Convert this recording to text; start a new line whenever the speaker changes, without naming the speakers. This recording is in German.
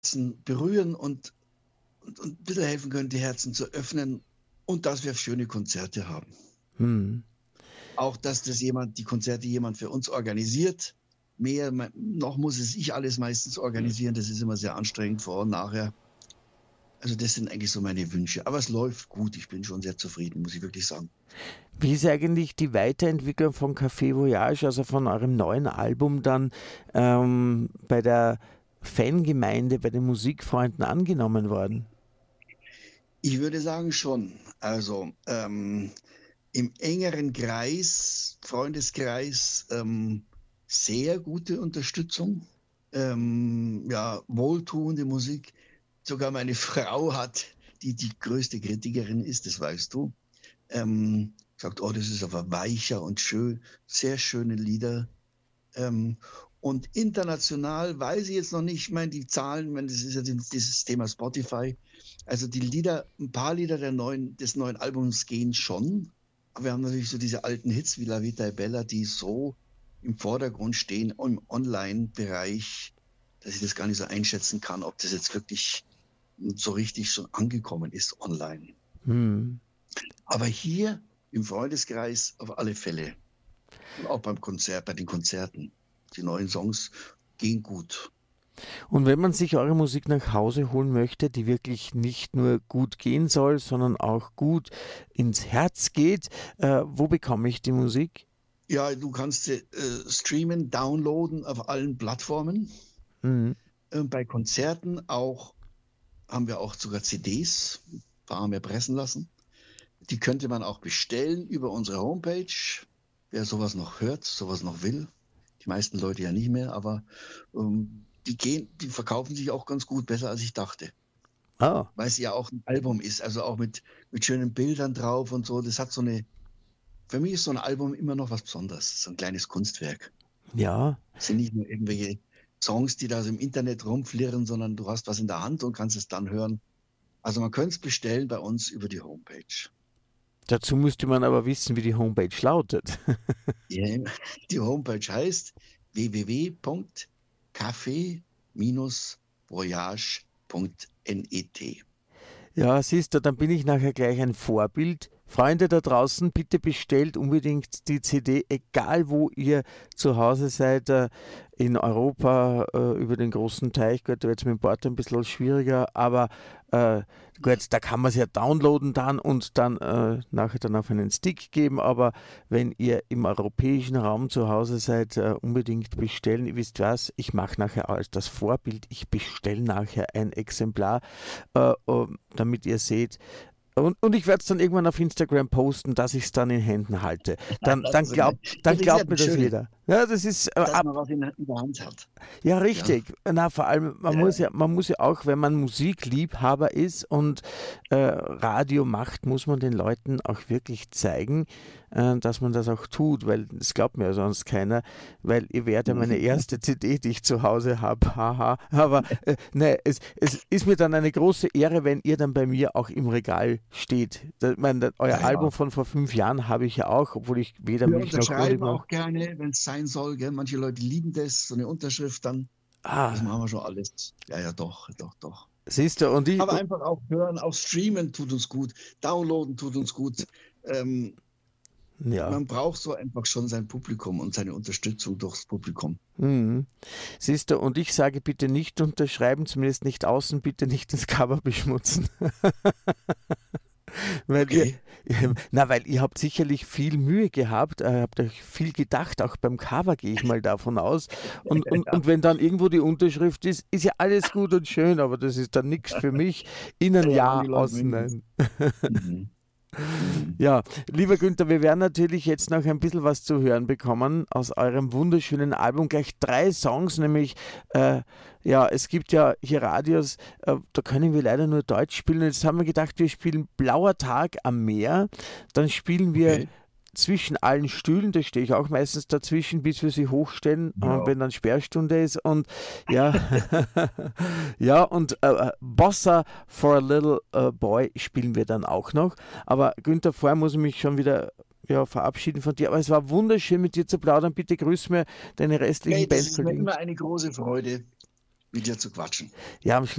Herzen berühren und ein bisschen helfen können, die Herzen zu öffnen und dass wir schöne Konzerte haben.
Hm.
Auch, dass die Konzerte jemand für uns organisiert. Noch muss es ich alles meistens organisieren. Das ist immer sehr anstrengend vor und nachher. Also das sind eigentlich so meine Wünsche. Aber es läuft gut. Ich bin schon sehr zufrieden, muss ich wirklich sagen.
Wie ist eigentlich die Weiterentwicklung von Café Voyage, also von eurem neuen Album dann bei der Fangemeinde, bei den Musikfreunden angenommen worden?
Ich würde sagen schon. Also im engeren Kreis, Freundeskreis, sehr gute Unterstützung. Ja, wohltuende Musik. Sogar meine Frau die größte Kritikerin ist, das weißt du, sagt, oh, das ist aber weicher und schön, sehr schöne Lieder. Und international weiß ich jetzt noch nicht, ich meine, die Zahlen, ich meine, das ist ja dieses Thema Spotify. Also die Lieder, ein paar Lieder des neuen Albums gehen schon. Aber wir haben natürlich so diese alten Hits wie La Vita è Bella, die so im Vordergrund stehen im Online-Bereich, dass ich das gar nicht so einschätzen kann, ob das jetzt wirklich so richtig schon angekommen ist online.
Hm.
Aber hier im Freundeskreis auf alle Fälle. Und auch bei den Konzerten. Die neuen Songs gehen gut.
Und wenn man sich eure Musik nach Hause holen möchte, die wirklich nicht nur gut gehen soll, sondern auch gut ins Herz geht, wo bekomme ich die Musik?
Ja, du kannst sie streamen, downloaden auf allen Plattformen.
Mhm.
Bei Konzerten haben wir auch sogar CDs, ein paar haben wir pressen lassen. Die könnte man auch bestellen über unsere Homepage. Wer sowas noch hört, sowas noch will. Die meisten Leute ja nicht mehr, aber die verkaufen sich auch ganz gut, besser als ich dachte.
Ah,
Weil es ja auch ein Album ist, also auch mit schönen Bildern drauf und so. Für mich ist so ein Album immer noch was Besonderes, so ein kleines Kunstwerk.
ja.
Es sind nicht nur irgendwelche Songs, die da so im Internet rumflirren, sondern du hast was in der Hand und kannst es dann hören. Also man könnte es bestellen bei uns über die Homepage.
Dazu müsste man aber wissen, wie die Homepage lautet.
Ja, die Homepage heißt www.café-voyage.net.
Ja, siehst du, dann bin ich nachher gleich ein Vorbild. Freunde da draußen, bitte bestellt unbedingt die CD, egal wo ihr zu Hause seid, in Europa, über den großen Teich. Gut, da wird es mit dem Port ein bisschen schwieriger, aber gut, da kann man es ja downloaden dann und dann nachher dann auf einen Stick geben. Aber wenn ihr im europäischen Raum zu Hause seid, unbedingt bestellen. Ihr wisst was, ich mache nachher als das Vorbild, ich bestelle nachher ein Exemplar, damit ihr seht. Und ich werde es dann irgendwann auf Instagram posten, dass ich es dann in Händen halte. Dann,
Das
dann,
ist,
glaub, dann
das ist ja
glaubt mir
das
das
Schöne,
jeder. Ja, das ist
dass man was in der Hand hat.
ja
Ja,
richtig. Na, vor allem,
ja,
man muss ja auch, wenn man Musikliebhaber ist und Radio macht, muss man den Leuten auch wirklich zeigen, dass man das auch tut, weil das glaubt mir ja sonst keiner, weil ihr wärt ja meine erste CD, die ich zu Hause habe, haha. Aber ne, es ist mir dann eine große Ehre, wenn ihr dann bei mir auch im Regal steht. Ich meine, euer
ja,
Album
ja.
von vor 5 Jahren habe ich ja auch, obwohl ich weder
Wir
Milch noch Honig
unterschreiben
mache.
auch gerne, wenn es sein soll. Gell? Manche Leute lieben das, so eine Unterschrift dann. Das
Ah,
machen wir schon alles. Ja, ja, doch, doch, doch.
siehst du, und ich,
Aber einfach auch hören, auch streamen tut uns gut, downloaden tut uns gut. Ähm,
ja.
Man braucht so einfach schon sein Publikum und seine Unterstützung durchs Publikum.
Mhm. Siehst du, und ich sage bitte nicht unterschreiben, zumindest nicht außen, bitte nicht das Cover beschmutzen. Weil ihr,
Okay.
weil ihr habt sicherlich viel Mühe gehabt, habt euch viel gedacht, auch beim Cover gehe ich mal davon aus. Und wenn dann irgendwo die Unterschrift ist, ist ja alles gut und schön, aber das ist dann nichts für mich.
Ja,
Innen
ja, manche
ja,
Leute
außen
mögen das.
nein.
Mhm. Mhm.
Ja, lieber Günther, wir werden natürlich jetzt noch ein bisschen was zu hören bekommen aus eurem wunderschönen Album. Gleich 3 Songs, nämlich, ja, es gibt ja hier Radios, da können wir leider nur Deutsch spielen. Jetzt haben wir gedacht, wir spielen Blauer Tag am Meer. Dann spielen wir
Okay.
zwischen allen Stühlen, da stehe ich auch meistens dazwischen, bis wir sie hochstellen,
Ja.
wenn dann Sperrstunde ist. Und ja, ja, und Bossa for a Little Boy spielen wir dann auch noch. Aber Günther, vorher muss ich mich schon wieder ja, verabschieden von dir. Aber es war wunderschön, mit dir zu plaudern. Bitte grüß mir deine restlichen
Hey, das ist mir
Bandkollegen.
immer eine große Freude, mit dir zu quatschen.
Ja, am Schluss